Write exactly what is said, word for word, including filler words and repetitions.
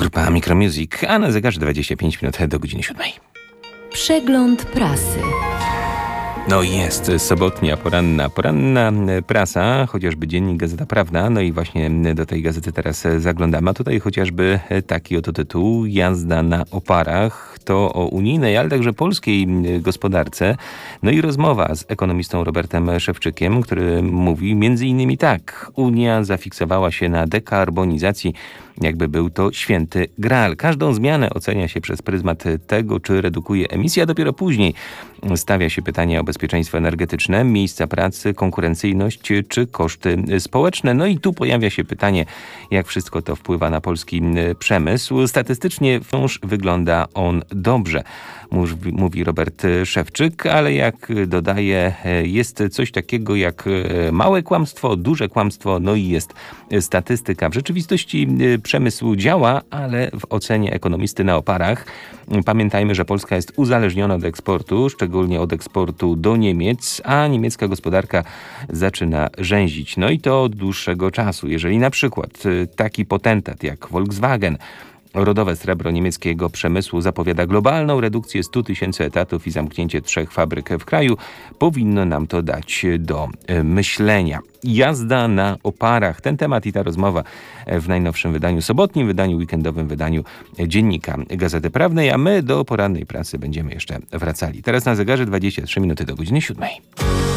grupa Micromusic, a na zegarze dwadzieścia pięć minut do godziny siódmej. Przegląd prasy. No i jest sobotnia, poranna, poranna prasa, chociażby dziennik Gazeta Prawna, no i właśnie do tej gazety teraz zaglądamy. A tutaj chociażby taki oto tytuł: jazda na oparach. To o unijnej, ale także polskiej gospodarce. No i rozmowa z ekonomistą Robertem Szewczykiem, który mówi między innymi tak: Unia zafiksowała się na dekarbonizacji, jakby był to święty graal. Każdą zmianę ocenia się przez pryzmat tego, czy redukuje emisję, a dopiero później stawia się pytanie o bezpieczeństwo energetyczne, miejsca pracy, konkurencyjność czy koszty społeczne. No i tu pojawia się pytanie, jak wszystko to wpływa na polski przemysł. Statystycznie wciąż wygląda on dobrze, mówi Robert Szewczyk, ale jak dodaje, jest coś takiego jak małe kłamstwo, duże kłamstwo, no i jest statystyka. W rzeczywistości przemysł działa, ale w ocenie ekonomisty na oparach pamiętajmy, że Polska jest uzależniona od eksportu, szczególnie od eksportu do Niemiec, a niemiecka gospodarka zaczyna rzęzić. No i to od dłuższego czasu. Jeżeli na przykład taki potentat jak Volkswagen, rodowe srebro niemieckiego przemysłu, zapowiada globalną redukcję stu tysięcy etatów i zamknięcie trzech fabryk w kraju, powinno nam to dać do myślenia. Jazda na oparach. Ten temat i ta rozmowa w najnowszym wydaniu, sobotnim wydaniu, weekendowym wydaniu dziennika Gazety Prawnej, a my do porannej pracy będziemy jeszcze wracali. Teraz na zegarze dwadzieścia trzy minuty do godziny siódmej.